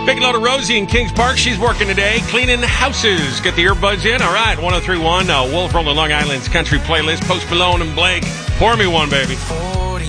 Big load of Rosie in Kings Park. She's working today, cleaning houses. Get the earbuds in. All right, 103.1, Wolf Rolling Long Island's country playlist. Post Malone and Blake. Pour me one, baby.